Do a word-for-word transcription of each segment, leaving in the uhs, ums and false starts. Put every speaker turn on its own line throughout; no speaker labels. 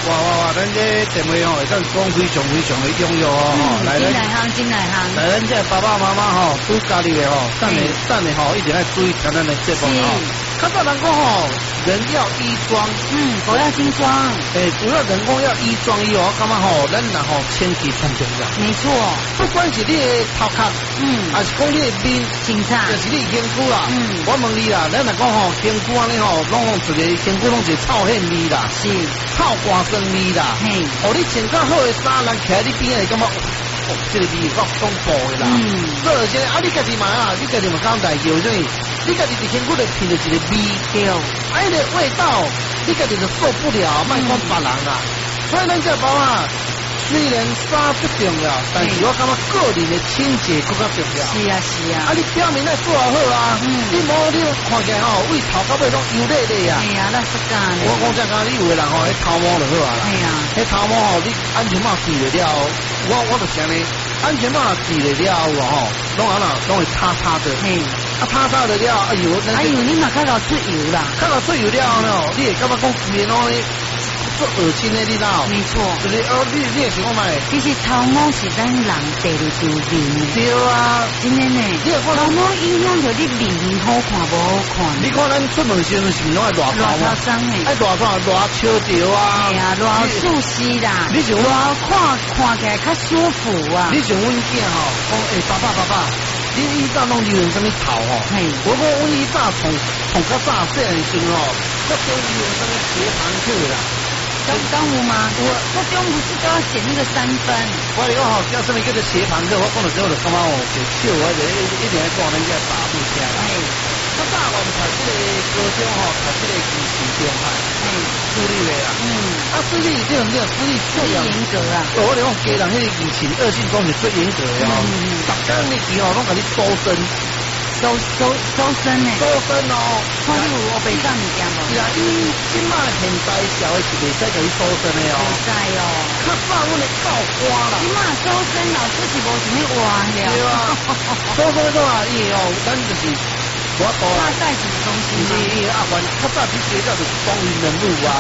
哇哇哇！咱这电话吼，会当讲非常非常的重要哦。
嗯，真内行，真内行。
来，咱这爸爸妈妈吼，拄家己的吼，等下等下吼，一定要注意听咱的节目吼。较早人讲吼，人要衣装，
嗯，狗要精装。
诶，主要人讲要衣装以后，感觉吼，咱人吼千奇千重要。
没错。
不管是你的头壳，嗯，还是讲你的面，
清彩，
就是你的身躯啦。嗯，我问你啦，咱来讲吼，身躯安尼吼，拢一个身躯拢是臭汗味啦。
是。
臭汗酸味啦，嘿，哦，你穿较好的衫，人徛你边会感觉，哦，这个味够恐怖的啦。嗯，所以说，啊，你家己嘛啊，你家己嘛讲代志，为什么？你家己伫身躯内闻着一个味，对，啊，迄个味道，你家己就受不了，莫讲别人啦。所以咱这爸爸，虽然衫不重要，但是我感觉个人的清洁更加重要。
是啊是啊，
啊，你表面来做好啊，嗯，你无你看起来吼，为头到尾拢油腻腻啊。
哎呀，那是干的。
我讲这讲，你有的人吼，迄头毛就好啊啦。哎呀，迄头毛吼，你安全帽戴了了，我我就想呢，安全帽戴了了吼，拢安那拢会擦擦的。嘿，啊擦擦了了，哎呦，
哎呦，你嘛看到出油啦，
看到出油了呢，你会感觉讲规个拢咧。做恶心的你知道？
没错，
就是哦，你你也想讲买？
其实头毛是咱人地的丢面的。对
啊，
真的呢。头毛影响着你面面好看不好看。
你看咱出门时阵是拢爱热头吗？爱热头热笑着啊。系啊，热
舒适啦。
你想我
看看起来较舒服啊。
你想阮囝吼，讲诶，爸爸爸爸，你以前拢流用什么头吼？嘿，我讲阮以前从从较早细汉时吼，我都流用什么斜旁去啦。
刚刚有吗？我我中不是都要剪那个三分？
我嚟讲吼，叫什么叫做斜旁课？我讲了之后就感觉哦，就笑我就一定要讲人家打不起来。哎，较早我们读这个高中吼，读这个技术中派，哎，私立的啦。嗯，啊，私立这种这种私立最严
格啊。
我嚟讲，家人迄个疫情恶性中是最严格的哦。逐工日期吼，拢甲你搜身。
收收收身呢？
收身哦，
看你有我北上物件无？
是啊，因为即卖现代社会是袂使甲你收身的哦。
袂使哦。
较早阮会教官啦。
即卖收身老师是无啥物话了。对啊。
收身个啊，伊哦，咱就是我多啦。
大概什么东西？
是啊，反较早比较叫就是风云人物啊。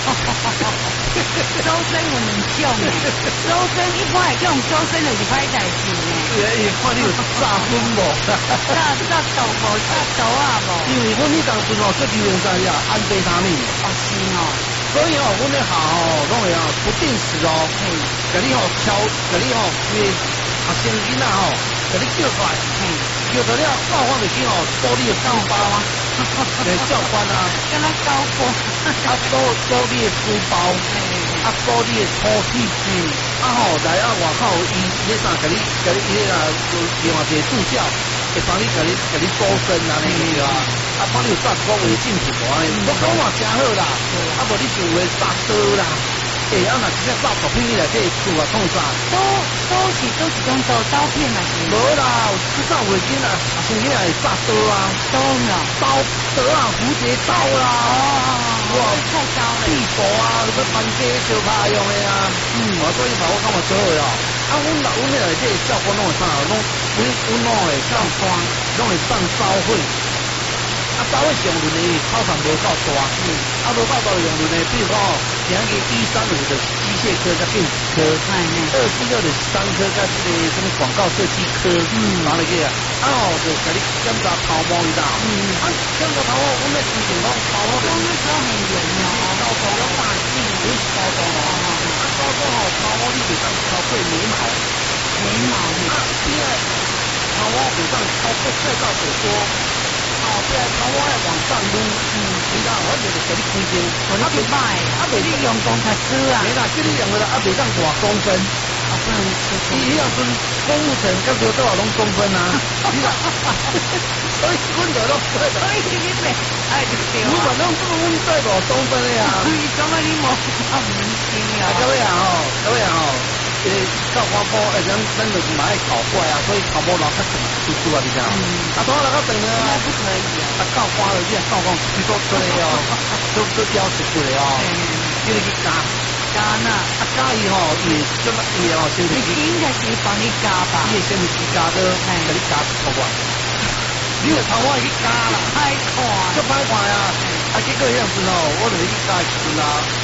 收身有两种诶，收身一般来讲，收身就是歹代志呢。
对，伊看你有炸昏无？
炸炸豆无？炸豆啊无？
因为阮迄当时哦，最流行啥呀？安非他命。
哦是哦。所
以哦，阮咧下哦，拢会啊不定时哦，嘿，甲你哦敲，甲你哦，因为学生囡仔吼，甲你叫出来，嘿，叫到了教官就去哦，收你的书包啊，诶，教官啊，
敢若教官，
啊收收你的书包，啊收你的抽屉，嗯，啊吼来啊外口伊迄啥，甲你甲你迄啊另外一个助教。会帮你甲你甲你搜身啊，你对啊，啊帮你有啥讲违禁品无安尼，我讲话真好啦，啊无你就有诶杀刀啦，诶啊若真正炸毒品你来这厝啊创啥？
刀刀是都是种刀刀片啊，是？
无啦，至少围巾啊，先起来炸刀啊，
刀啦，
刀刀啊，蝴蝶刀啦，
哇，太刀了，
地佛啊，要搬家烧卡用诶啊，嗯，我所以话我感觉做诶哦。啊，阮老阮迄个这教官拢会啥？拢阮阮拢会教官，拢会上招会。啊，招会上轮的考场无够大，嗯，啊无够大用轮的，比如讲哦，今日一三五的机械科甲电子科，二四六的商科甲这个什么广告设计科，嗯，哪里去啊？啊哦，就甲你检查头毛一道，嗯，啊，检查头毛，阮咧之前讲头毛，
讲那时候很严哦，
高中要大镜，不是高中哦。高中吼，头毛你袂当超过眉毛，
眉毛
啊，第二头毛袂当超过再到耳朵，哦，第二头毛要往上撸，嗯，你知道，我就是给你规定，
我你去买，啊，袂你用公才ซื้啊，
没啦，叫你用的啦，啊，袂当大公分，
啊，不能吃。
伊迄样子公务层跟多多少拢公分啊，你知道，所以阮就拢对的，
所以你袂爱就对啊，
如果拢这么阮对无公分的呀，
你感觉你无咁明显啊？
各位啊吼，各位啊吼。诶，教官讲，诶，咱咱就是蛮爱考怪啊，所以头毛留较长，叔叔啊，你知道？嗯。啊，头毛留较长呢，
不可以啊。
啊，教官了，你啊，教官，你说出来哦，都都标出出来哦，叫你去加
加呐，
啊加伊吼，伊什么伊哦，先
你应该是帮你加吧？
伊先是加的，给你加头发，你的头发去加啦，
歹看，
就歹看啊，啊，结果样子哦，我就是去加一次啊。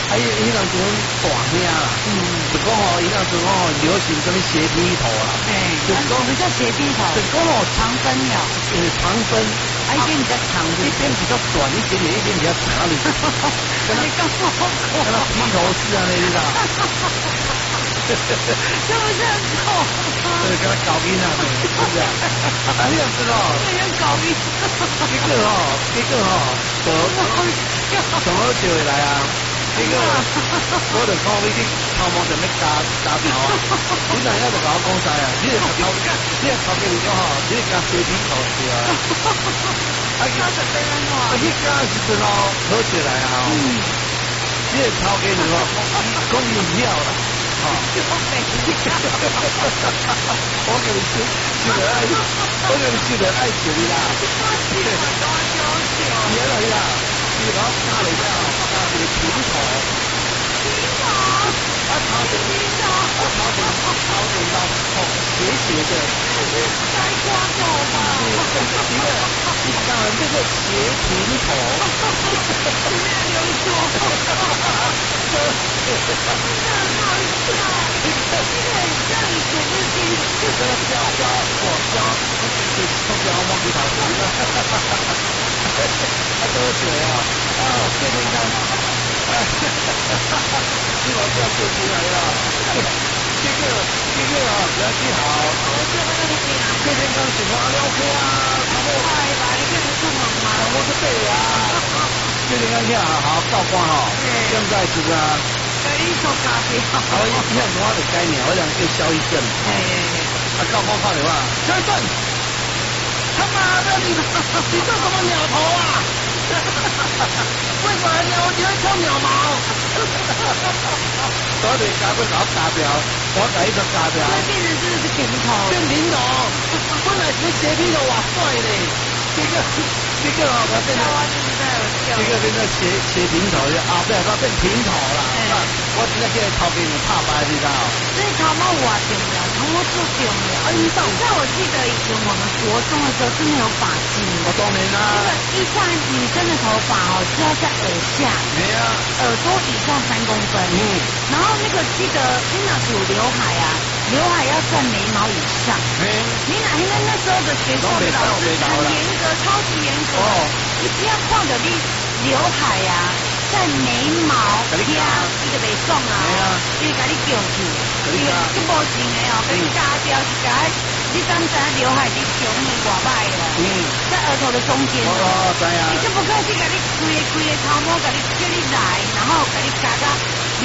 啊，伊伊当时大兄啦，
嗯，
就讲吼，伊当时讲吼流行什么斜劈头啦，
哎，
就讲
什么叫斜劈头？
就讲吼
长分了，
呃长分，
啊，一边比较长，
一边比较短一点点，一边比较长一点，跟他
你告诉我，
跟他披头士啊，那知道？
是不是很丑？
对，跟他搞音啊，是不是啊？啊，你也知道，
这人搞音，
这个吼，这个吼，都什么就会来啊？这个我就讲你去头毛就要加加条啊，你哪样就甲我讲晒啊？你个头，你个头给你讲吼，你加水平头是啊？啊，
那是真的
啊，你加是真哦，好起来啊！嗯，你个头给你讲，讲饮料啦。哦，我给你记记得爱，我给你记得爱情啦。原来呀，你老加了呀，加了平头，平头，啊，头顶，啊，头顶，头顶到头斜斜的，
这是该刮头吧？
你看，你看这个斜平头，
没有说。这个这样子不行，
这个标标我标，我这这标忘记他说了，他多水啊，啊，谢天刚，你老不要说出来了，这个这个啊，不要记好，
我这个那个病啊，
谢天刚喜欢阿廖哥啊，他们
快吧，你看你出门嘛，
我是对啊，谢天刚听好好照光哈，现在是不是啊？
一手咖啡，
我一看我的概念，我想叫萧一正，
哎哎哎，
啊，照光看的话，萧一正，他妈的你你这什么鸟头啊？为什么鸟你会抽鸟毛？所以加不搞加标，我改一个加标，
那变成真的是平头，
变平头，本来是斜平头哇帅嘞，这个这个哦，我变成这个变成斜斜平头啊，不要说变平头了，我直接给头给你怕白，你知道？
所以头毛我重要，头毛最重要。
啊，你知道？
在我记得以前我们国中的时候是没有发髻，
我当然啦。
这个一般女生的头发哦是要在耳下，
没啊，
耳朵以下三公分。嗯，然后那个记得你那有刘海啊，刘海要在眉毛以上。
嗯，
你哪天那时候的学校的老师很严格，超级严格。哦，你不要看着你刘海呀、啊，在眉毛遐一个袂爽啊，伊甲你叫去，伊个就无钱的哦，甲你加掉是甲你当知刘海你上面外摆啦，嗯，在额头的中间。哦，知啊。你就不客气，甲你规个规个头毛，甲你叫你来，然后甲你加到